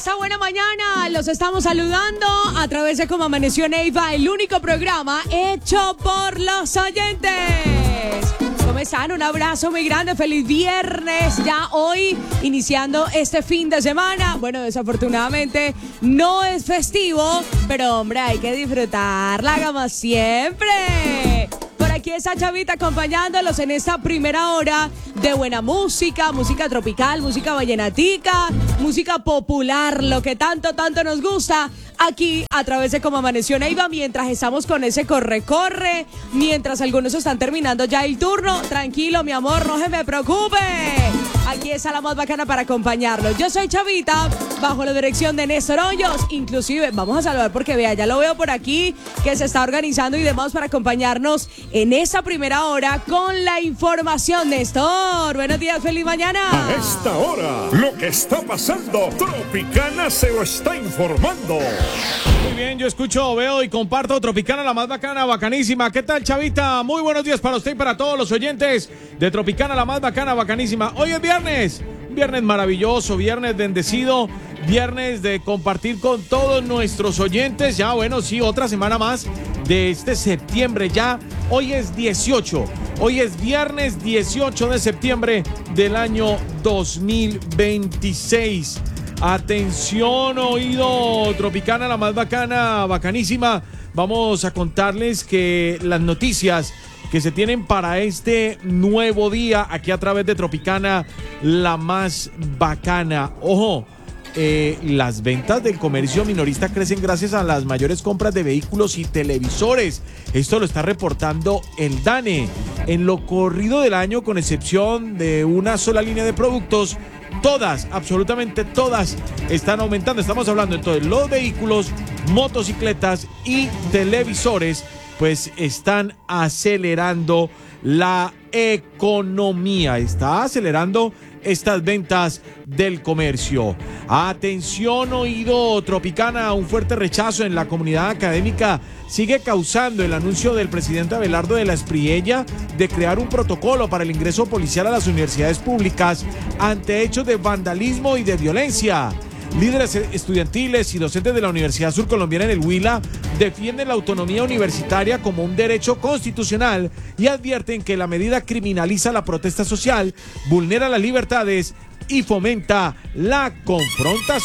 esta buena mañana los estamos saludando a través de Como Amaneció Neiva, el único programa hecho por los oyentes. ¿Cómo están? Un abrazo muy grande, feliz viernes, ya hoy iniciando este fin de semana. Bueno, desafortunadamente no es festivo, pero hombre, hay que disfrutarla como siempre. Por aquí está Chavita acompañándolos en esta primera hora de buena música, música tropical, música vallenatica, música popular, lo que tanto nos gusta aquí a través de Como Amaneció Neiva, mientras estamos con ese corre, mientras algunos están terminando ya el turno. Tranquilo, mi amor, no se me preocupe. Aquí está la más bacana para acompañarlos. Yo soy Chavita, bajo la dirección de Néstor Hoyos. Inclusive, vamos a saludar porque vea, ya lo veo por aquí, que se está organizando y demás para acompañarnos en esta primera hora con la información. Néstor, buenos días, feliz mañana. A esta hora, lo que está pasando, Tropicana se lo está informando. Muy bien, yo escucho, veo y comparto Tropicana, la más bacana, bacanísima. ¿Qué tal, Chavita? Muy buenos días para usted y para todos los oyentes de Tropicana, la más bacana, bacanísima. Hoy es viernes, viernes maravilloso, viernes bendecido, viernes de compartir con todos nuestros oyentes. Ya, bueno, sí, otra semana más de este septiembre ya. Hoy es 18, hoy es viernes 18 de septiembre del año 2026. Atención, oído Tropicana, la más bacana, bacanísima. Vamos a contarles que las noticias que se tienen para este nuevo día aquí a través de Tropicana, la más bacana. Ojo, las ventas del comercio minorista crecen gracias a las mayores compras de vehículos y televisores. Esto lo está reportando el DANE. En lo corrido del año, con excepción de una sola línea de productos, todas, absolutamente todas están aumentando. Estamos hablando entonces, los vehículos, motocicletas y televisores, pues están acelerando la economía, está acelerando estas ventas del comercio. Atención, oído Tropicana, un fuerte rechazo en la comunidad académica sigue causando el anuncio del presidente Abelardo de la Espriella de crear un protocolo para el ingreso policial a las universidades públicas ante hechos de vandalismo y de violencia. Líderes estudiantiles y docentes de la Universidad Surcolombiana en el Huila defienden la autonomía universitaria como un derecho constitucional y advierten que la medida criminaliza la protesta social, vulnera las libertades y fomenta la confrontación.